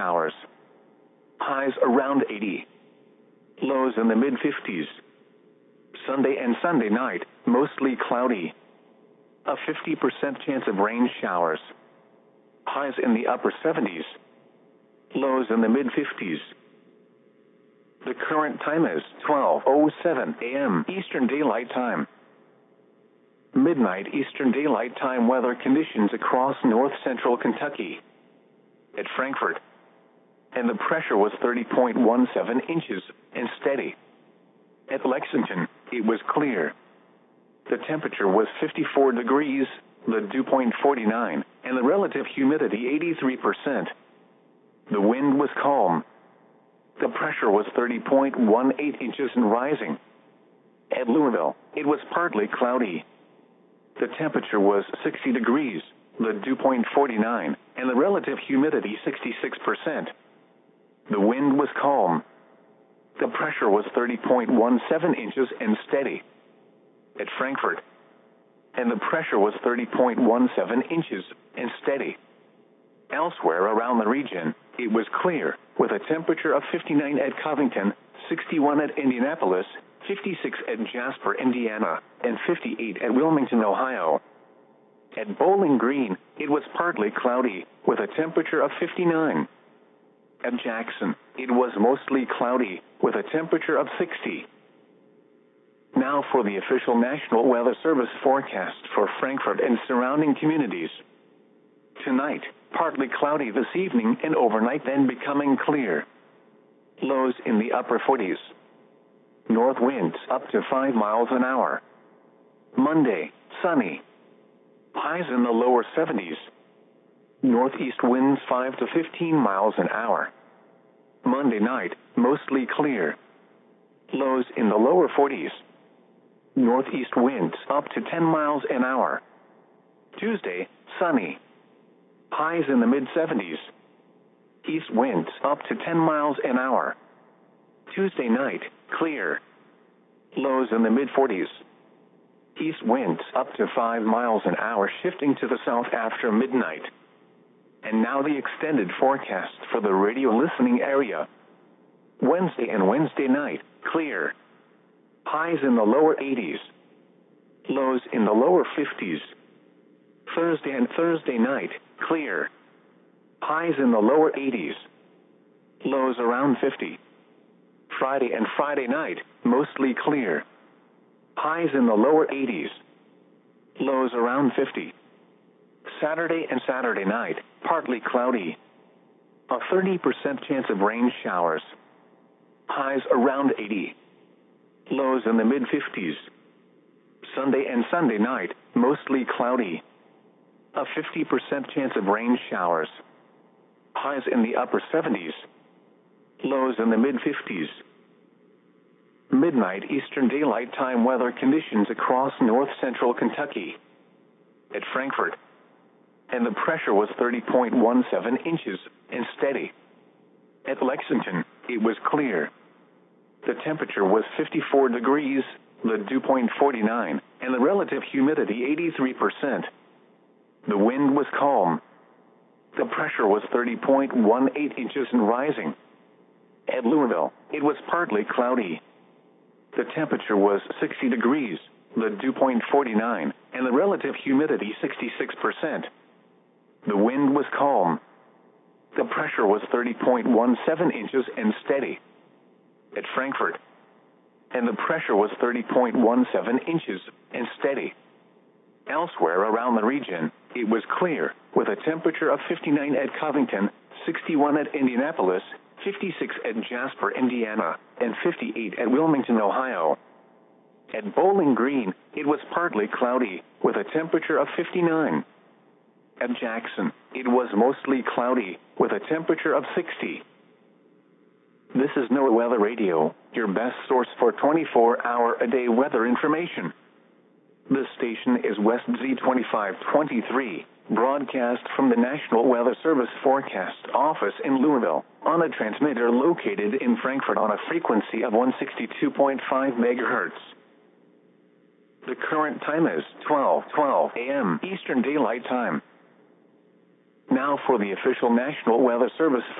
showers. Highs around 80. Lows in the mid-50s. Sunday and Sunday night, mostly cloudy. A 50% chance of rain showers. Highs in the upper 70s. Lows in the mid-50s. The current time is 12:07 a.m. Eastern Daylight Time. Midnight Eastern Daylight Time weather conditions across north-central Kentucky. At Frankfort. And the pressure was 30.17 inches and steady. At Lexington, it was clear. The temperature was 54 degrees, the dew point 49, and the relative humidity 83%. The wind was calm. The pressure was 30.18 inches and rising. At Louisville, it was partly cloudy. The temperature was 60 degrees, the dew point 49, and the relative humidity 66%. The wind was calm. The pressure was 30.17 inches and steady. At Frankfort. And the pressure was 30.17 inches and steady. Elsewhere around the region, it was clear, with a temperature of 59 at Covington, 61 at Indianapolis, 56 at Jasper, Indiana, and 58 at Wilmington, Ohio. At Bowling Green, it was partly cloudy, with a temperature of 59. At Jackson, it was mostly cloudy, with a temperature of 60. Now for the official National Weather Service forecast for Frankfort and surrounding communities. Tonight, partly cloudy this evening and overnight, then becoming clear. Lows in the upper 40s. North winds up to 5 miles an hour. Monday, sunny. Highs in the lower 70s. Northeast winds 5 to 15 miles an hour. Monday night, mostly clear. Lows in the lower 40s. Northeast winds up to 10 miles an hour. Tuesday, sunny. Highs in the mid-70s. East winds up to 10 miles an hour. Tuesday night, clear. Lows in the mid-40s. East winds up to 5 miles an hour, shifting to the south after midnight. And now the extended forecast for the radio listening area. Wednesday and Wednesday night, clear. Highs in the lower 80s. Lows in the lower 50s. Thursday and Thursday night, clear. Highs in the lower 80s. Lows around 50. Friday and Friday night, mostly clear. Highs in the lower 80s. Lows around 50. Saturday and Saturday night, partly cloudy. A 30% chance of rain showers. Highs around 80. Lows in the mid-50s. Sunday and Sunday night, mostly cloudy. A 50% chance of rain showers. Highs in the upper 70s. Lows in the mid-50s. Midnight Eastern Daylight Time weather conditions across north-central Kentucky. At Frankfort. And the pressure was 30.17 inches and steady. At Lexington, it was clear. The temperature was 54 degrees, the dew point 49, and the relative humidity 83%. The wind was calm. The pressure was 30.18 inches and rising. At Louisville, it was partly cloudy. The temperature was 60 degrees, the dew point 49, and the relative humidity 66%. The wind was calm. The pressure was 30.17 inches and steady. At Frankfort. And the pressure was 30.17 inches and steady. Elsewhere around the region, it was clear, with a temperature of 59 at Covington, 61 at Indianapolis, 56 at Jasper, Indiana, and 58 at Wilmington, Ohio. At Bowling Green, it was partly cloudy, with a temperature of 59. At Jackson, it was mostly cloudy, with a temperature of 60. This is NOAA Weather Radio, your best source for 24-hour-a-day weather information. This station is West Z2523, broadcast from the National Weather Service Forecast Office in Louisville, on a transmitter located in Frankfort on a frequency of 162.5 MHz. The current time is 12:12 a.m. Eastern Daylight Time. Now for the official National Weather Service